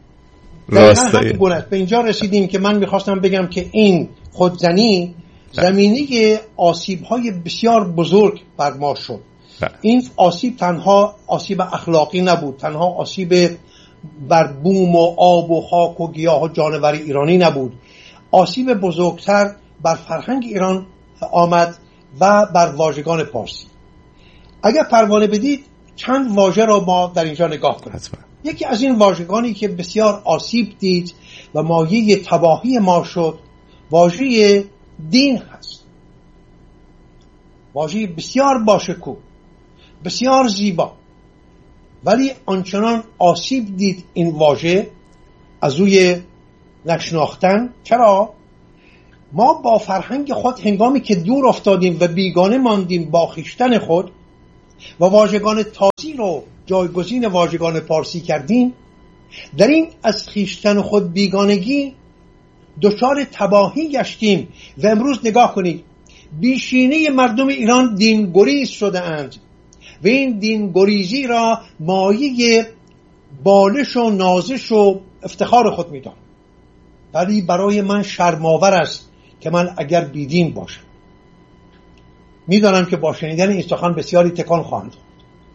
راستای به اینجا رسیدیم که من میخواستم بگم که این خودزنی زمینه آسیب‌های بسیار بزرگ بر ما شد. این آسیب تنها آسیب اخلاقی نبود، تنها آسیب بر بوم و آب و خاک و گیاه و جانور ایرانی نبود، آسیب بزرگتر بر فرهنگ ایران آمد و بر واژگان پارسی. اگر پروانه بدید چند واژه را ما در اینجا نگاه کنیم. یکی از این واژگانی که بسیار آسیب دید و مایه تباهی ما شد واژه دین هست. واژه بسیار باشکوه، بسیار زیبا، ولی آنچنان آسیب دید این واژه از روی نشناختن. چرا؟ ما با فرهنگ خود هنگامی که دور افتادیم و بیگانه ماندیم با خویشتن خود و واژگان تازی رو جایگزین واژگان پارسی کردیم، در این از خویشتن خود بیگانگی دچار تباهی گشتیم. و امروز نگاه کنید، بیشینه مردم ایران دین گریز شده اند و این دین گریزی را مایه بالش و نازش و افتخار خود می‌دانند. ولی برای من شرم‌آور است که من اگر بیدین باشم. می‌دانم که با شنیدن این سخن بسیاری تکان خواهند خورد.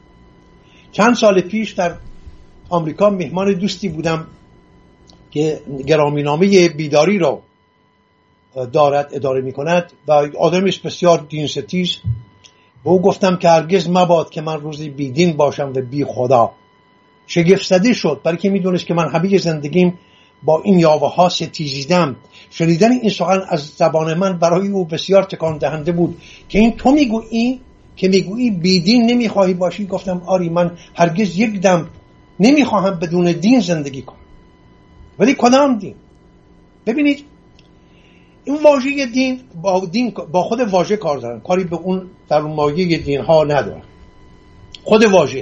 چند سال پیش در آمریکا مهمان دوستی بودم که گرامینامه بیداری را دارد اداره می کند و آدمش بسیار دین ستیز. به او گفتم که هرگز مباد که من روزی بیدین باشم و بی خدا. شگفت زده شد، برای که می دونست که من همه زندگیم با این یاوه ها ستیزیدم. شنیدن این سخن از زبان من برای او بسیار تکان دهنده بود که این تو میگویی که میگویی بیدین نمیخواهی باشی. گفتم آری، من هرگز یک دم نمیخواهم بدون دین زندگی کنم. ولی کدام دین؟ ببینید، این واژه دین با دین با خود واژه کار دارن، کاری به اون در مایه دین ها ندارن. خود واژه،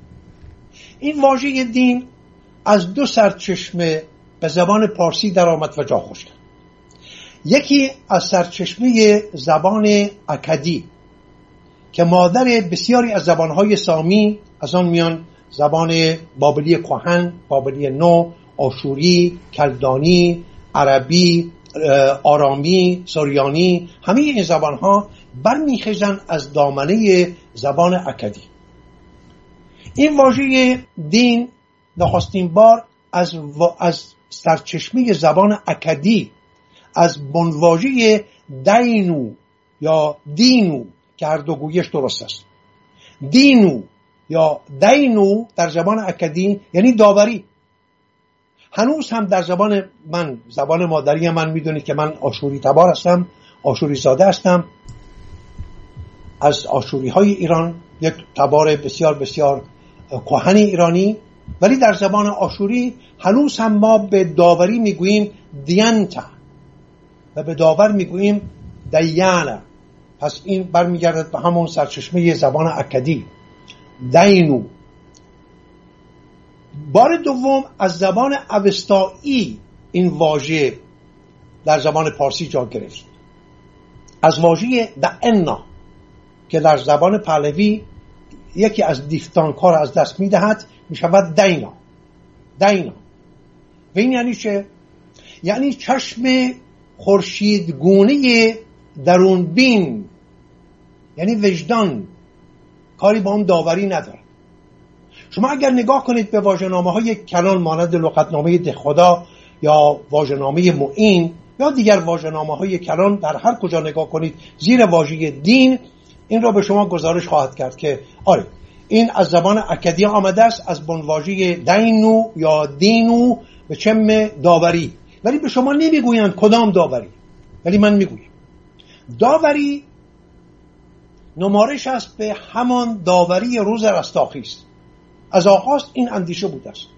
این واژه دین از دو سرچشمه به زبان پارسی در آمد و جا خوش کرد. یکی از سرچشمه زبان اکدی که مادر بسیاری از زبانهای سامی، از آن میان زبان بابلی کهن، بابلی نو، آشوری، کلدانی، عربی، آرامی، سوریانی، همه این زبانها برمیخیزند از دامنه زبان اکدی. این واژه دین نخستین بار از از سرچشمه زبان اکدی از بنواژه دینو یا دینو که هر دو گویش درست است. دینو یا دینو در زبان اکدی یعنی داوری. هنوز هم در زبان من، زبان مادری من، میدونید که من آشوری تبار هستم، آشوری زاده هستم، از آشوری های ایران، یک تبار بسیار بسیار کهن ایرانی. ولی در زبان آشوری هنوز هم ما به داوری میگوییم دیانتا و به داور میگوییم دیانا. پس این برمیگردد به همون سرچشمه زبان اکدی، دینو. بار دوم از زبان اوستایی این واژه در زبان پارسی جا گرفت، از واژه دعنا که در زبان پهلوی یکی از دیفتانکار از دست میدهد میشود دینا. دینا و این یعنی چه؟ یعنی چشم خورشیدگونه درون بین، یعنی وجدان، کاری با اون داوری نداره. شما اگر نگاه کنید به واژه‌نامه های کلان مانند لغتنامه دهخدا یا واژه‌نامه معین یا دیگر واژه‌نامه های کلان، در هر کجا نگاه کنید زیر واژه دین این را به شما گزارش خواهد کرد که آره این از زبان اکدی آمده است، از بنواژه دینو یا دینو به چم داوری. ولی به شما نمیگویند کدام داوری، ولی من میگویم داوری نمارش است به همان داوری روز رستاخیز. از آغاز این اندیشه بوده است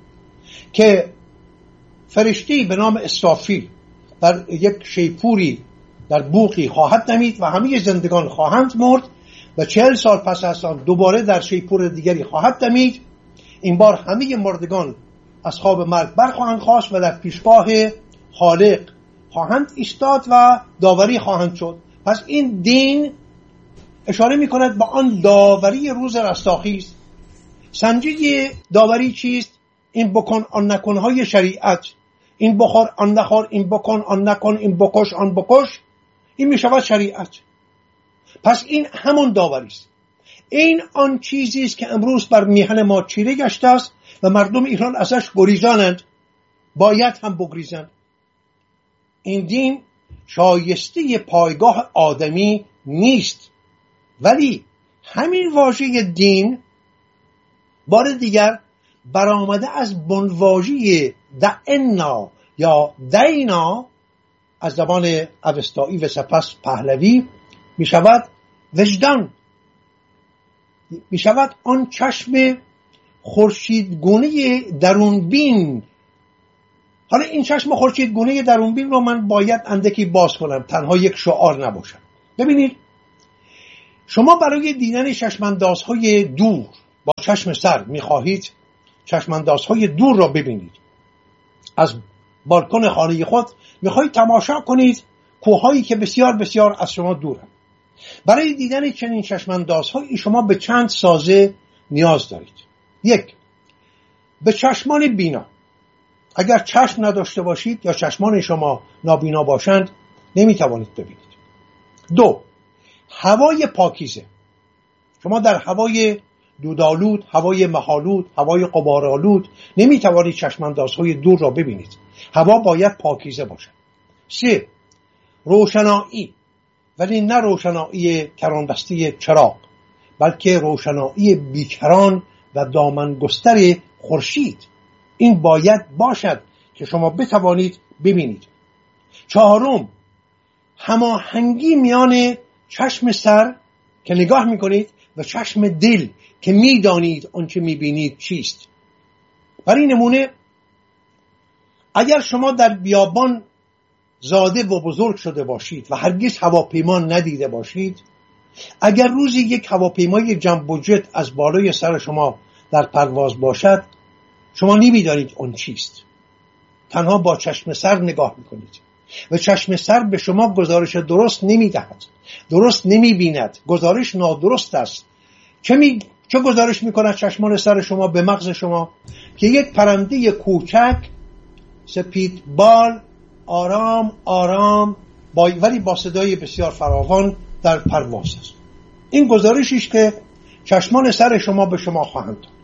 که فرشتی به نام اسرافیل در یک شیپوری در بوقی خواهد دمید و همه زندگان خواهند مرد و چهل سال پس از آن دوباره در شیپور دیگری خواهد دمید. این بار همه مردگان از خواب مرگ برخواهند خاست و در پیشگاه خالق خواهند ایستاد و داوری خواهند شد. پس این دین اشاره می کند به آن داوری روز رستاخیز. سنجه داوری چیست؟ این بکن آن نکن های شریعت، این بخور آن نخور، این بکن آن نکن، این بکش آن بکش، این می شود شریعت. پس این همون داوری است. این آن چیزی است که امروز بر میهن ما چیره گشته است و مردم ایران ازش گریزانند، باید هم بگریزند. این دین شایسته پایگاه آدمی نیست. ولی همین واژه دین بار دیگر برآمده از بنواژه دعنا یا دینا از زبان اوستایی و سپس پهلوی می شود وجدان. می شود آن چشم خورشیدگونه درونبین. حالا این چشم خورشیدگونه درونبین رو من باید اندکی باز کنم، تنها یک شعار نباشم. ببینید شما برای دیدن چشماندازهای دور با چشم سر میخواهید چشماندازهای دور را ببینید. از بالکن خانه خود میخواهید تماشا کنید کوههایی که بسیار بسیار از شما دورند. برای دیدن چنین چشماندازهایی شما به چند سازه نیاز دارید. یک، به چشمان بینا. اگر چشم نداشته باشید یا چشمان شما نابینا باشند نمیتوانید ببینید. دو، هوای پاکیزه. شما در هوای دودآلود، هوای مه‌آلود، هوای غبارآلود نمیتوانید چشماندازهای دور را ببینید. هوا باید پاکیزه باشد. سه، روشنایی، ولی نه روشنایی کرانبسته چراغ، بلکه روشنایی بیکران و دامن گستر خورشید. این باید باشد که شما بتوانید ببینید. چهارم، هماهنگی میان چشم سر که نگاه میکنید و چشم دل که میدانید آنچه میبینید چیست. برای نمونه اگر شما در بیابان زاده و بزرگ شده باشید و هرگز هواپیما ندیده باشید، اگر روزی یک هواپیمای جنب و جت از بالای سر شما در پرواز باشد شما نمیدانید اون چیست، تنها با چشم سر نگاه میکنید و چشم سر به شما گزارش درست نمیدهد، درست نمیبیند، گزارش نادرست است. چه می چه گزارش میکند چشمان سر شما به مغز شما؟ که یک پرنده کوچک سپید بال آرام آرام با ولی با صدای بسیار فراوان در پرواز است. این گزارشی است که چشمان سر شما به شما خواهند داد.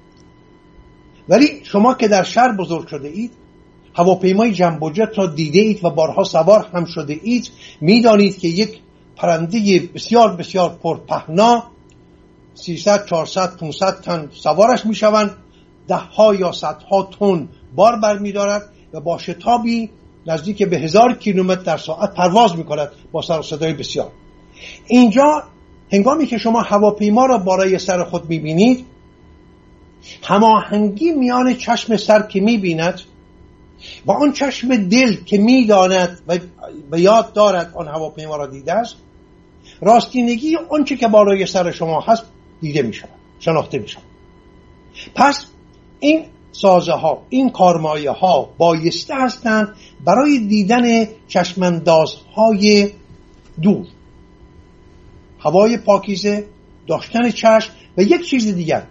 ولی شما که در شهر بزرگ شده اید، هواپیمای جنب و جت را دیده اید و بارها سوار هم شده اید، میدانید که یک پرنده بسیار بسیار پرپهنا سیصد چهارصد پانصد تن سوارش میشوند، ده ها یا صدها تن بار برمیدارد و با شتابی نزدیک به هزار کیلومتر در ساعت پرواز میکند با سر و صدای بسیار. اینجا هنگامی که شما هواپیما را بالای سر خود میبینید، هماهنگی میان چشم سر که میبیند و آن چشم دل که میداند و به یاد دارد آن هواپیما را دیده است، راستینگی آنچه که بالای سر شما هست دیده میشود، شناخته میشود. پس این سازه ها، این کارمایه ها بایسته هستند برای دیدن چشماندازهای دور. هوای پاکیزه، داشتن چشم و یک چیز دیگر،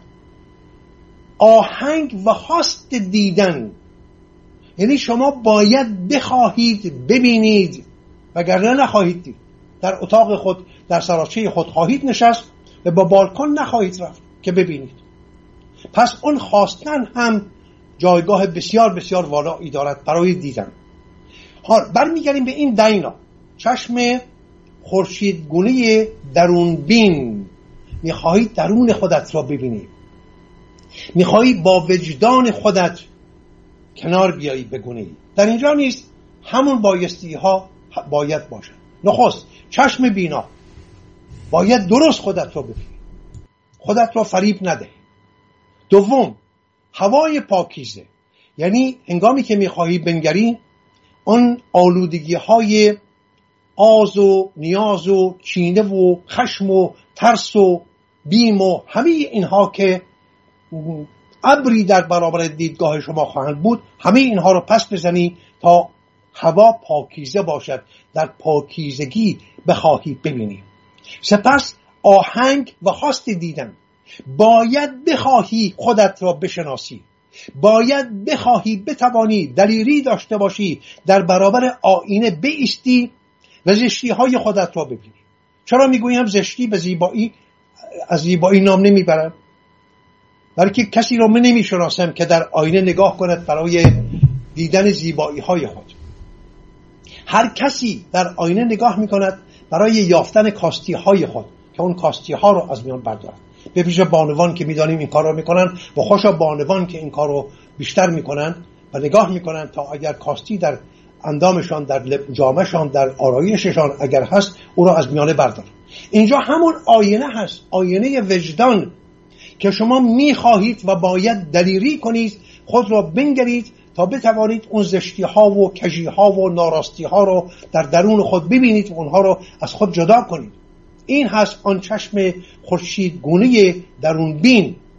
آهنگ و خواست دیدن. یعنی شما باید بخواهید ببینید، وگرنه نخواهید دید. در اتاق خود، در سراچه خود خواهید نشست و با بالکن نخواهید رفت که ببینید. پس اون خواستن هم جایگاه بسیار بسیار والایی دارد برای دیدن. حال برمیگردیم به این دینا، چشم خورشیدگونه درونبین. میخواهید درون خودت را ببینی، میخواهی با وجدان خودت کنار بیایی بگونی. در اینجا نیست همون بایستی ها باید باشن. نخست چشم بینا، باید درست خودت را ببینی، خودت را فریب نده. دوم، هوای پاکیزه، یعنی هنگامی که میخواهی بنگری آن آلودگی های آز و نیاز و کینه و خشم و ترس و بیم و همه اینها که ابری در برابر دیدگاه شما خواهند بود، همه اینها رو پس بزنی تا هوا پاکیزه باشد، در پاکیزگی بخواهی ببینی. سپس آهنگ و خواست دیدن، باید بخواهی خودت را بشناسی، باید بخواهی بتوانی دلیری داشته باشی در برابر آینه بایستی و زشتی های خودت را ببینی. چرا میگویم زشتی؟ به زیبایی از زیبایی نام نمیبرم، بلکه کسی را من نمیشناسم که در آینه نگاه کند برای دیدن زیبایی های خود. هر کسی در آینه نگاه میکند برای یافتن کاستی های خود که اون کاستی ها رو از میان بردارد. به ویژه بانوان که میدانیم این کار رو میکنن و خوشا بانوان که این کار رو بیشتر میکنن و نگاه میکنن تا اگر کاستی در اندامشان، در جامشان، در آرایششان اگر هست او را از میانه بردار. اینجا همون آینه هست، آینه وجدان که شما میخواهید و باید دلیری کنید، خود را بنگرید تا بتوانید اون زشتی ها و کجی ها و ناراستی ها رو در درون خود ببینید و اونها رو از خود جدا کنید. این هست آن چشم خورشید گونه درون بین